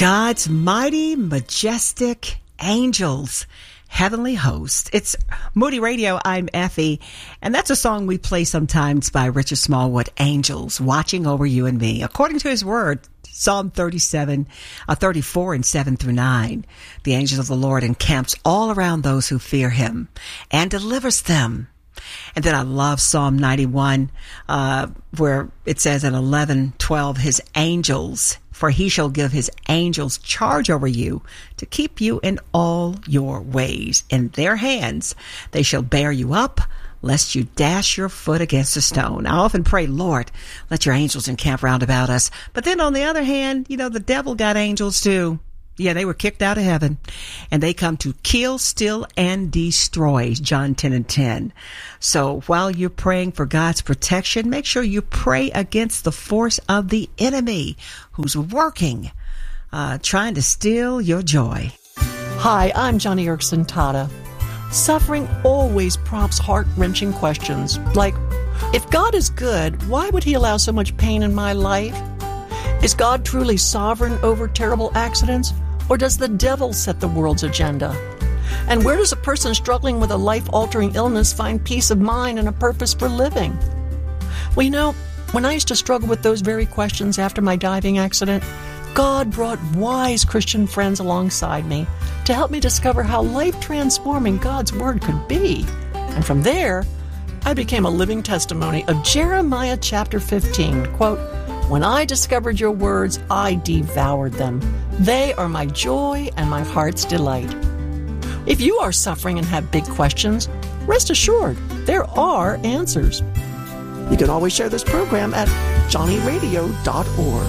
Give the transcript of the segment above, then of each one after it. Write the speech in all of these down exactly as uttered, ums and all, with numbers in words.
God's mighty, majestic angels, heavenly hosts. It's Moody Radio. I'm Effie, and that's a song we play sometimes by Richard Smallwood, Angels Watching Over You and Me. According to his word, Psalm thirty-seven, uh, thirty-four and seven through nine, the angels of the Lord encamps all around those who fear him and delivers them. And then I love Psalm ninety-one, uh, where it says in eleven twelve, his angels, for he shall give his angels charge over you to keep you in all your ways. In their hands they shall bear you up, lest you dash your foot against a stone. I often pray, Lord, let your angels encamp round about us. But then on the other hand, you know, the devil got angels too. Yeah, they were kicked out of heaven, and they come to kill, steal, and destroy, John ten and ten. So while you're praying for God's protection, make sure you pray against the force of the enemy who's working, uh, trying to steal your joy. Hi, I'm Johnny Erickson Tata. Suffering always prompts heart-wrenching questions, like, if God is good, why would he allow so much pain in my life? Is God truly sovereign over terrible accidents, or does the devil set the world's agenda? And where does a person struggling with a life-altering illness find peace of mind and a purpose for living? Well, you know, when I used to struggle with those very questions after my diving accident, God brought wise Christian friends alongside me to help me discover how life-transforming God's Word could be. And from there, I became a living testimony of Jeremiah chapter fifteen, quote, when I discovered your words, I devoured them. They are my joy and my heart's delight. If you are suffering and have big questions, rest assured, there are answers. You can always share this program at johnny radio dot org.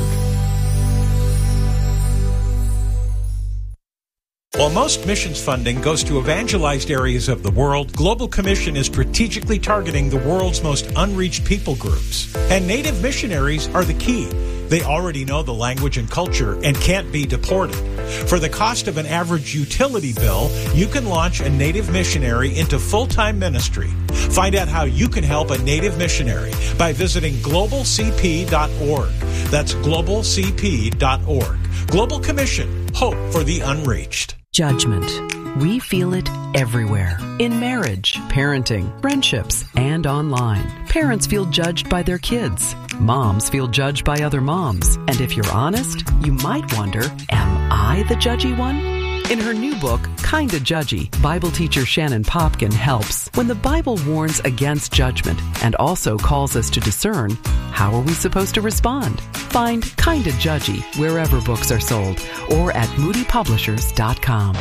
While most missions funding goes to evangelized areas of the world, Global Commission is strategically targeting the world's most unreached people groups. And Native missionaries are the key. They already know the language and culture and can't be deported. For the cost of an average utility bill, you can launch a Native missionary into full-time ministry. Find out how you can help a Native missionary by visiting global c p dot org. That's global c p dot org. Global Commission, hope for the unreached. Judgment. We feel it everywhere. In marriage, parenting, friendships, and online. Parents feel judged by their kids. Moms feel judged by other moms. And if you're honest, you might wonder, am I the judgy one? In her new book, Kinda Judgy, Bible teacher Shannon Popkin helps when the Bible warns against judgment and also calls us to discern, how are we supposed to respond? Find Kinda Judgy wherever books are sold or at moody publishers dot com.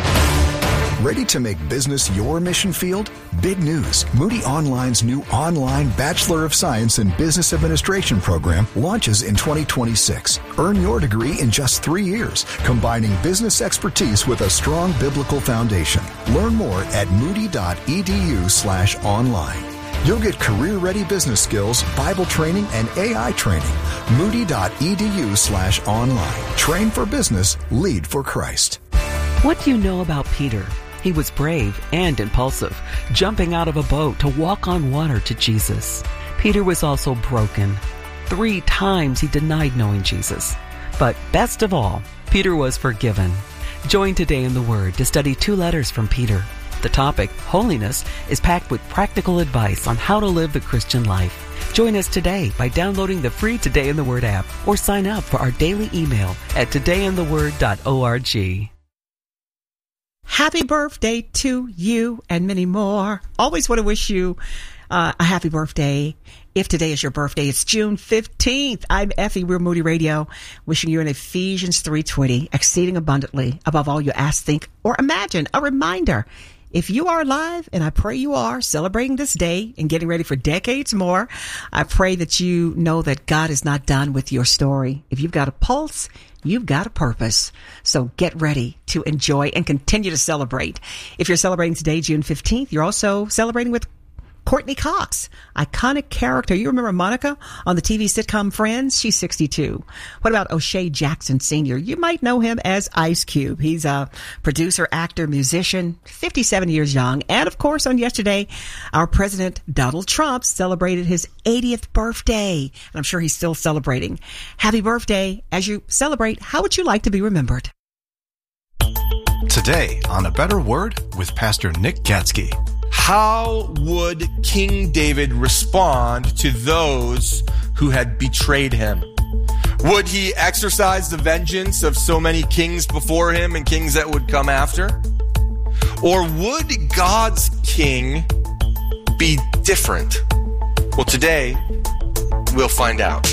Ready to make business your mission field? Big news. Moody Online's new online Bachelor of Science in Business Administration program launches in twenty twenty-six. Earn your degree in just three years, combining business expertise with a strong biblical foundation. Learn more at moody dot e d u slash online. You'll get career-ready business skills, Bible training, and A I training. moody dot e d u slash online. Train for business, lead for Christ. What do you know about Peter? He was brave and impulsive, jumping out of a boat to walk on water to Jesus. Peter was also broken. Three times he denied knowing Jesus. But best of all, Peter was forgiven. Join Today in the Word to study two letters from Peter. The topic, holiness, is packed with practical advice on how to live the Christian life. Join us today by downloading the free Today in the Word app or sign up for our daily email at today in the word dot org. Happy birthday to you and many more. Always want to wish you uh, a happy birthday. If today is your birthday, it's June fifteenth. I'm Effie, we're Moody Radio, wishing you an Ephesians three twenty, exceeding abundantly above all you ask, think, or imagine. A reminder, if you are alive, and I pray you are, celebrating this day and getting ready for decades more, I pray that you know that God is not done with your story. If you've got a pulse, you've got a purpose. So get ready to enjoy and continue to celebrate. If you're celebrating today, June fifteenth, you're also celebrating with Courtney Cox, iconic character. You remember Monica on the T V sitcom Friends? She's sixty-two. What about O'Shea Jackson Senior? You might know him as Ice Cube. He's a producer, actor, musician, fifty-seven years young. And of course, on yesterday, our President Donald Trump celebrated his eightieth birthday. And I'm sure he's still celebrating. Happy birthday. As you celebrate, how would you like to be remembered? Today on A Better Word with Pastor Nick Gatsky. How would King David respond to those who had betrayed him? Would he exercise the vengeance of so many kings before him and kings that would come after? Or would God's king be different? Well, today we'll find out.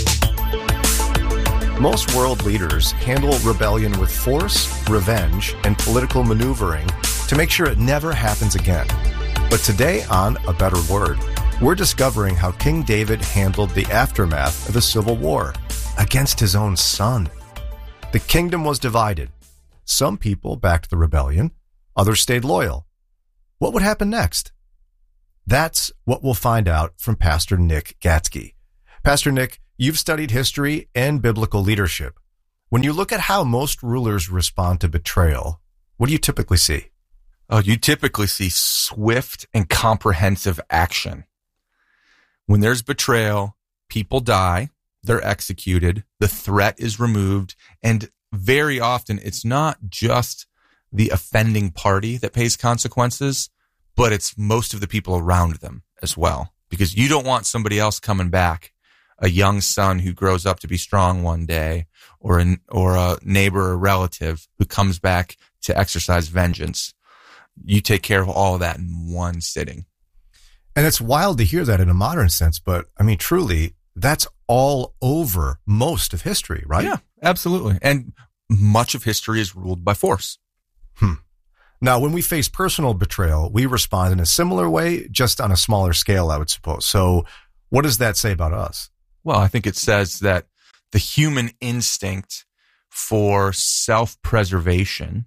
Most world leaders handle rebellion with force, revenge, and political maneuvering to make sure it never happens again. But today on A Better Word, we're discovering how King David handled the aftermath of a civil war against his own son. The kingdom was divided. Some people backed the rebellion, others stayed loyal. What would happen next? That's what we'll find out from Pastor Nick Gatsky. Pastor Nick, you've studied history and biblical leadership. When you look at how most rulers respond to betrayal, what do you typically see? Oh, you typically see swift and comprehensive action. When there's betrayal, people die, they're executed, the threat is removed, and very often it's not just the offending party that pays consequences, but it's most of the people around them as well. Because you don't want somebody else coming back, a young son who grows up to be strong one day, or an, or a neighbor or relative who comes back to exercise vengeance. You take care of all of that in one sitting. And it's wild to hear that in a modern sense, but I mean, truly, that's all over most of history, right? Yeah, absolutely. And much of history is ruled by force. Hmm. Now, when we face personal betrayal, we respond in a similar way, just on a smaller scale, I would suppose. So what does that say about us? Well, I think it says that the human instinct for self-preservation,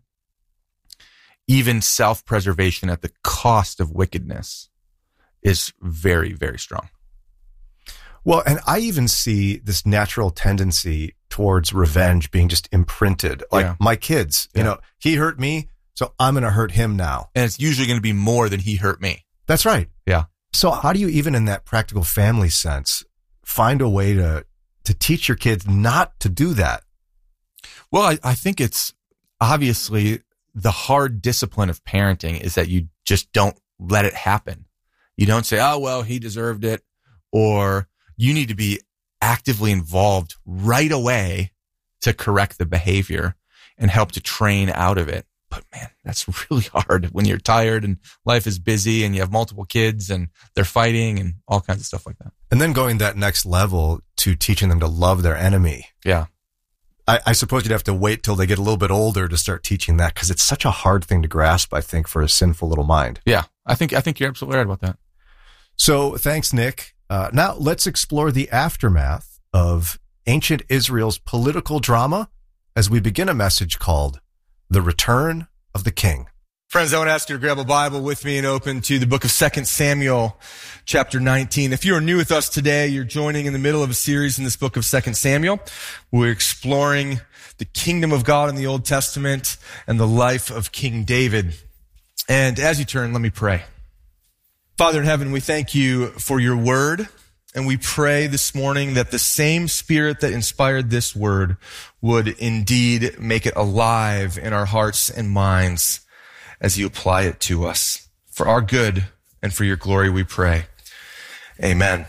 even self-preservation at the cost of wickedness, is very, very strong. Well, and I even see this natural tendency towards revenge being just imprinted. Like Yeah. my kids, you Yeah. know, he hurt me, so I'm going to hurt him now. And it's usually going to be more than he hurt me. That's right. Yeah. So how do you, even in that practical family sense, find a way to to teach your kids not to do that? Well, I, I think it's obviously the hard discipline of parenting is that you just don't let it happen. You don't say, oh, well, he deserved it, or you need to be actively involved right away to correct the behavior and help to train out of it. But man, that's really hard when you're tired and life is busy and you have multiple kids and they're fighting and all kinds of stuff like that. And then going that next level to teaching them to love their enemy. Yeah. I, I suppose you'd have to wait till they get a little bit older to start teaching that, because it's such a hard thing to grasp, I think, for a sinful little mind. Yeah. I think, I think you're absolutely right about that. So thanks, Nick. Uh, now let's explore the aftermath of ancient Israel's political drama as we begin a message called The Return of the King. Friends, I want to ask you to grab a Bible with me and open to the book of Second Samuel, chapter nineteen. If you are new with us today, you're joining in the middle of a series in this book of Second Samuel. We're exploring the kingdom of God in the Old Testament and the life of King David. And as you turn, let me pray. Father in heaven, we thank you for your word. And we pray this morning that the same spirit that inspired this word would indeed make it alive in our hearts and minds as you apply it to us. For our good and for your glory, we pray. Amen.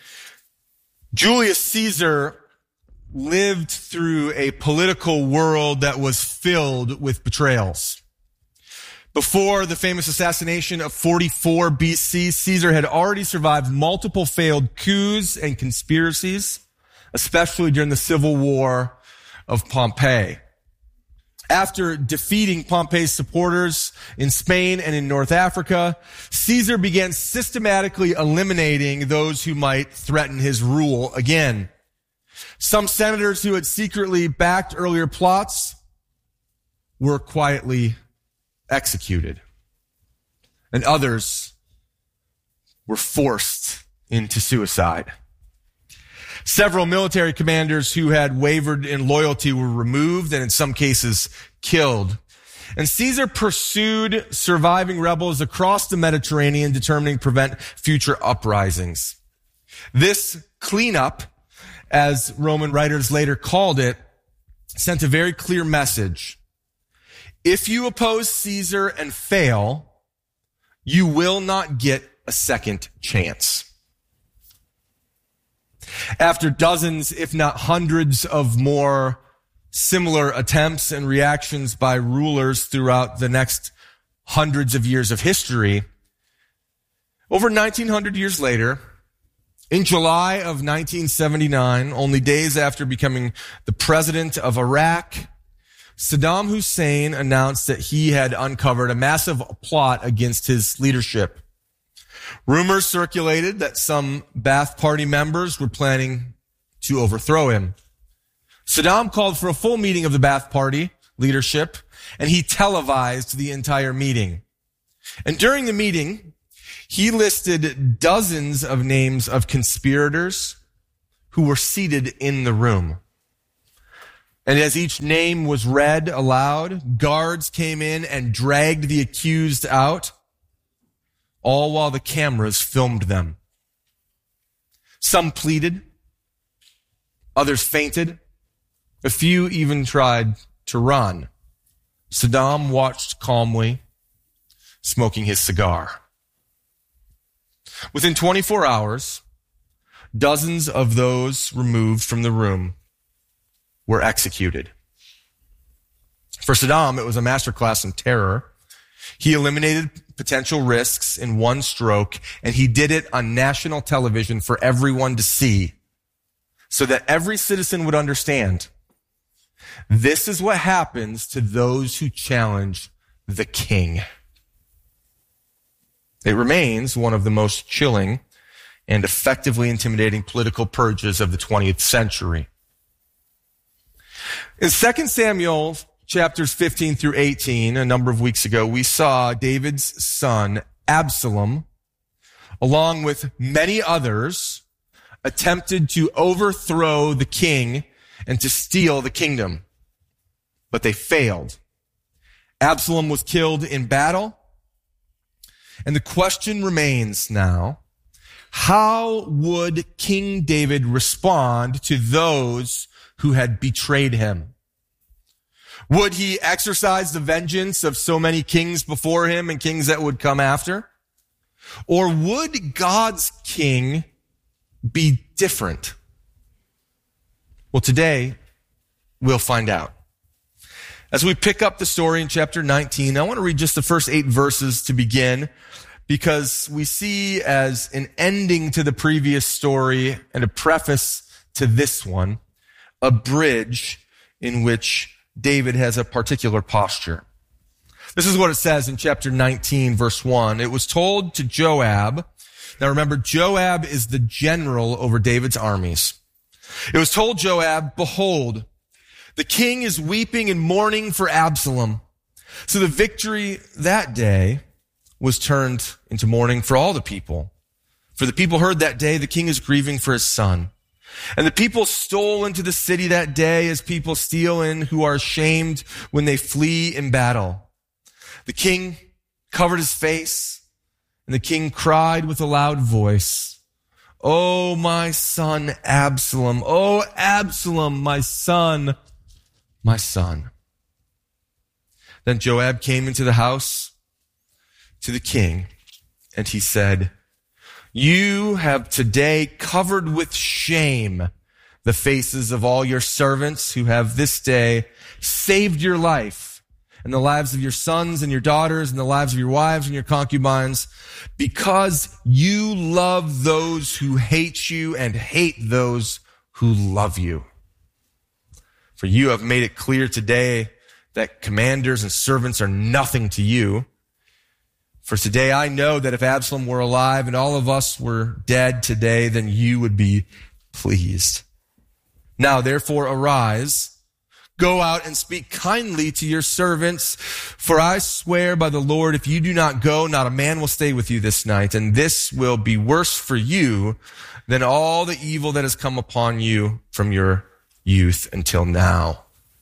Julius Caesar lived through a political world that was filled with betrayals. Before the famous assassination of forty-four B C, Caesar had already survived multiple failed coups and conspiracies, especially during the civil war of Pompey. After defeating Pompey's supporters in Spain and in North Africa, Caesar began systematically eliminating those who might threaten his rule again. Some senators who had secretly backed earlier plots were quietly executed, and others were forced into suicide. Several military commanders who had wavered in loyalty were removed and in some cases killed. And Caesar pursued surviving rebels across the Mediterranean, determining to prevent future uprisings. This cleanup, as Roman writers later called it, sent a very clear message. If you oppose Caesar and fail, you will not get a second chance. After dozens, if not hundreds of more similar attempts and reactions by rulers throughout the next hundreds of years of history, over nineteen hundred years later, in July of nineteen seventy-nine, only days after becoming the president of Iraq, Saddam Hussein announced that he had uncovered a massive plot against his leadership. Rumors circulated that some Ba'ath Party members were planning to overthrow him. Saddam called for a full meeting of the Ba'ath Party leadership, and he televised the entire meeting. And during the meeting, he listed dozens of names of conspirators who were seated in the room. And as each name was read aloud, guards came in and dragged the accused out, all while the cameras filmed them. Some pleaded, others fainted, a few even tried to run. Saddam watched calmly, smoking his cigar. Within twenty-four hours, dozens of those removed from the room were executed. For Saddam, it was a masterclass in terror. He eliminated potential risks in one stroke, and he did it on national television for everyone to see, so that every citizen would understand. This is what happens to those who challenge the king. It remains one of the most chilling and effectively intimidating political purges of the twentieth century. In Second Samuel chapters fifteen through eighteen, a number of weeks ago, we saw David's son, Absalom, along with many others, attempted to overthrow the king and to steal the kingdom. But they failed. Absalom was killed in battle. And the question remains now, how would King David respond to those who had betrayed him? Would he exercise the vengeance of so many kings before him and kings that would come after? Or would God's king be different? Well, today we'll find out. As we pick up the story in chapter nineteen, I want to read just the first eight verses to begin, because we see as an ending to the previous story and a preface to this one, a bridge in which David has a particular posture. This is what it says in chapter nineteen, verse one. It was told to Joab. Now remember, Joab is the general over David's armies. It was told Joab, behold, the king is weeping and mourning for Absalom. So the victory that day was turned into mourning for all the people. For the people heard that day the king is grieving for his son. And the people stole into the city that day as people steal in who are ashamed when they flee in battle. The king covered his face, and the king cried with a loud voice, "Oh, my son Absalom! Oh, Absalom, my son, my son." Then Joab came into the house to the king, and he said, "You have today covered with shame the faces of all your servants who have this day saved your life and the lives of your sons and your daughters and the lives of your wives and your concubines, because you love those who hate you and hate those who love you. For you have made it clear today that commanders and servants are nothing to you. For today I know that if Absalom were alive and all of us were dead today, then you would be pleased. Now therefore arise, go out and speak kindly to your servants, for I swear by the Lord, if you do not go, not a man will stay with you this night, and this will be worse for you than all the evil that has come upon you from your youth until now."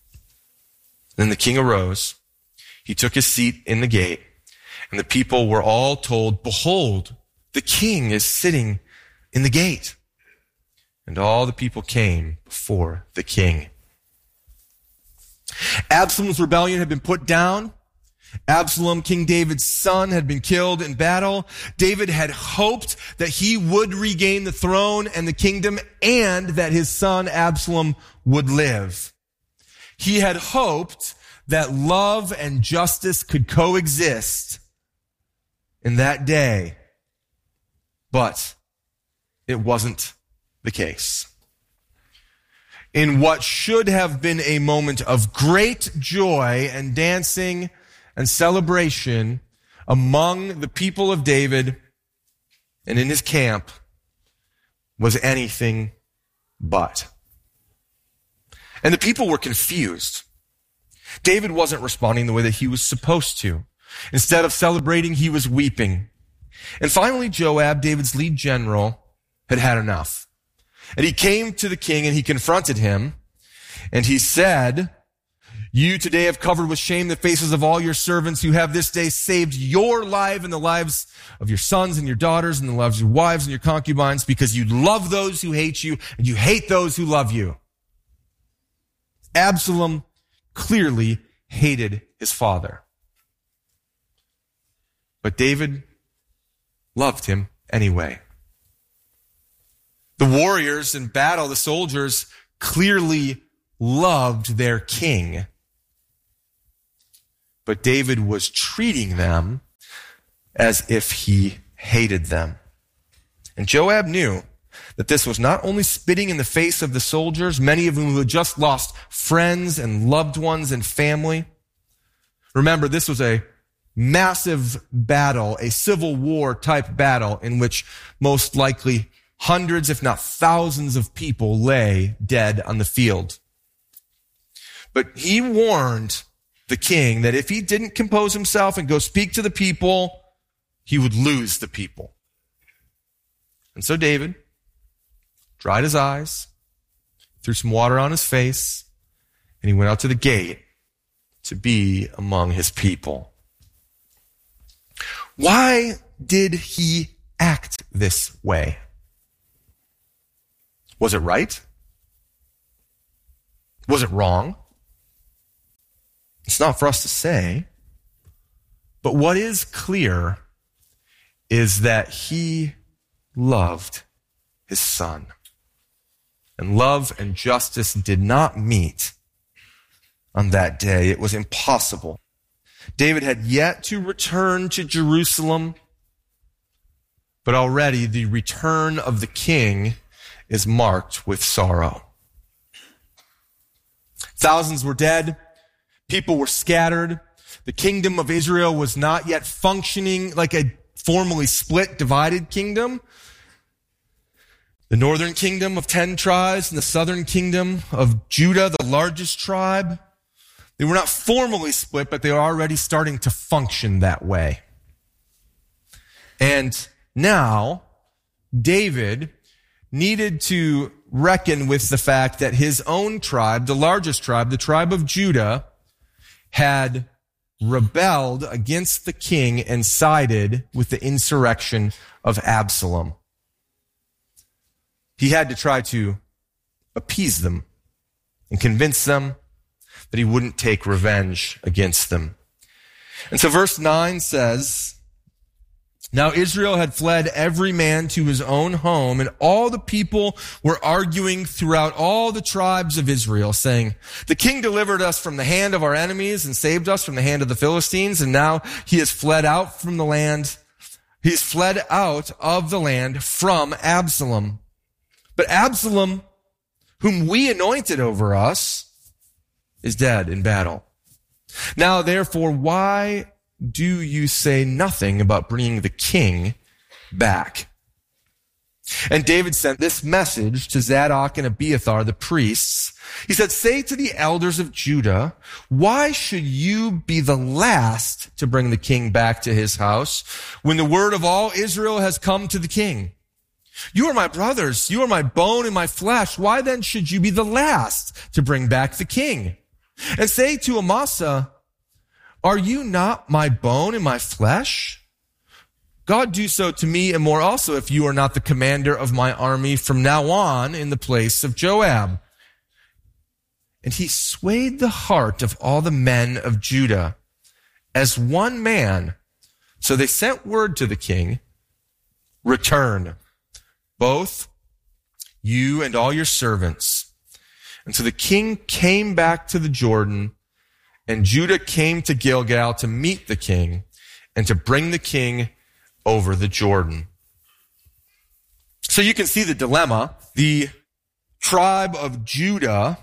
Then the king arose, he took his seat in the gate, and the people were all told, "Behold, the king is sitting in the gate." And all the people came before the king. Absalom's rebellion had been put down. Absalom, King David's son, had been killed in battle. David had hoped that he would regain the throne and the kingdom and that his son Absalom would live. He had hoped that love and justice could coexist in that day, but it wasn't the case. In what should have been a moment of great joy and dancing and celebration among the people of David and in his camp was anything but. And the people were confused. David wasn't responding the way that he was supposed to. Instead of celebrating, he was weeping. And finally, Joab, David's lead general, had had enough. And he came to the king and he confronted him. And he said, "You today have covered with shame the faces of all your servants who have this day saved your life and the lives of your sons and your daughters and the lives of your wives and your concubines, because you love those who hate you and you hate those who love you." Absalom clearly hated his father. But David loved him anyway. The warriors in battle, the soldiers, clearly loved their king. But David was treating them as if he hated them. And Joab knew that this was not only spitting in the face of the soldiers, many of whom had just lost friends and loved ones and family. Remember, this was a massive battle, a civil war type battle in which most likely hundreds, if not thousands of people lay dead on the field. But he warned the king that if he didn't compose himself and go speak to the people, he would lose the people. And so David dried his eyes, threw some water on his face, and he went out to the gate to be among his people. Why did he act this way? Was it right? Was it wrong? It's not for us to say. But what is clear is that he loved his son. And love and justice did not meet on that day. It was impossible. David had yet to return to Jerusalem, but already the return of the king is marked with sorrow. Thousands were dead. People were scattered. The kingdom of Israel was not yet functioning like a formally split, divided kingdom. The northern kingdom of ten tribes and the southern kingdom of Judah, the largest tribe, they were not formally split, but they were already starting to function that way. And now, David needed to reckon with the fact that his own tribe, the largest tribe, the tribe of Judah, had rebelled against the king and sided with the insurrection of Absalom. He had to try to appease them and convince them that he wouldn't take revenge against them. And so verse nine says, "Now Israel had fled every man to his own home, and all the people were arguing throughout all the tribes of Israel, saying, 'The king delivered us from the hand of our enemies and saved us from the hand of the Philistines, and now he has fled out from the land. He has fled out of the land from Absalom. But Absalom, whom we anointed over us, is dead in battle. Now, therefore, why do you say nothing about bringing the king back?' And David sent this message to Zadok and Abiathar, the priests. He said, 'Say to the elders of Judah, why should you be the last to bring the king back to his house when the word of all Israel has come to the king? You are my brothers. You are my bone and my flesh. Why then should you be the last to bring back the king? And say to Amasa, are you not my bone and my flesh? God do so to me and more also if you are not the commander of my army from now on in the place of Joab. and he swayed the heart of all the men of Judah as one man. So they sent word to the king, return, both you and all your servants. And so the king came back to the Jordan, and Judah came to Gilgal to meet the king and to bring the king over the Jordan. So you can see the dilemma. The tribe of Judah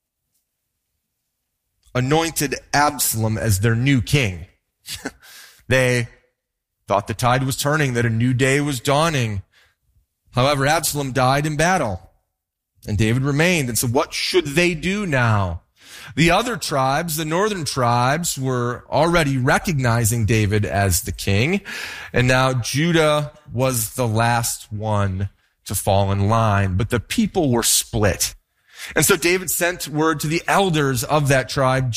anointed Absalom as their new king. They thought the tide was turning, that a new day was dawning. However, Absalom died in battle, and David remained. And so what should they do now? The other tribes, the northern tribes, were already recognizing David as the king, and now Judah was the last one to fall in line. But the people were split. And so David sent word to the elders of that tribe,